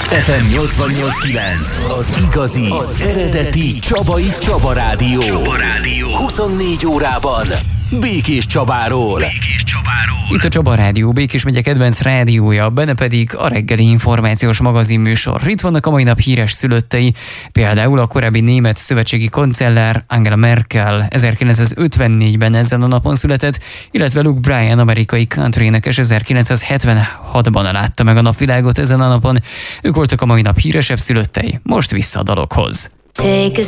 FM 88.9, az igazi, az eredeti Csaba Rádió. 24 órában Békés Csabáról. Itt a Csaba Rádió, Békés megye kedvenc rádiója, benne pedig a reggeli információs magazinműsor. Itt vannak a mai nap híres szülöttei, például a korábbi német szövetségi kancellár Angela Merkel 1954-ben ezen a napon született, illetve Luke Bryan amerikai country énekes 1976-ban látta meg a napvilágot ezen a napon. Ők voltak a mai nap híresebb szülöttei, most vissza a dalokhoz. Take a